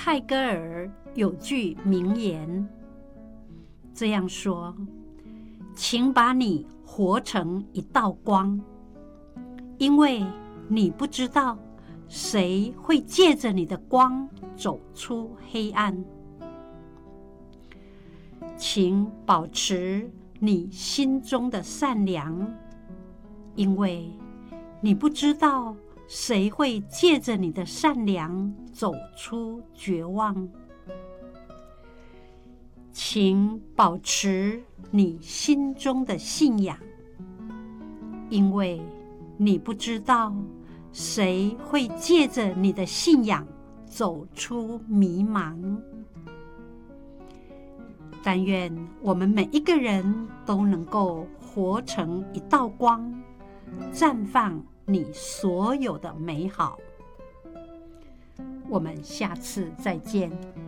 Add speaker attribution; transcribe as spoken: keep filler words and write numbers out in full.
Speaker 1: 泰戈尔有句名言，这样说：请把你活成一道光，因为你不知道谁会借着你的光走出黑暗。请保持你心中的善良，因为你不知道谁会借着你的善良走出绝望。请保持你心中的信仰，因为你不知道谁会借着你的信仰走出迷茫。但愿我们每一个人都能够活成一道光，绽放你所有的美好。我们下次再见。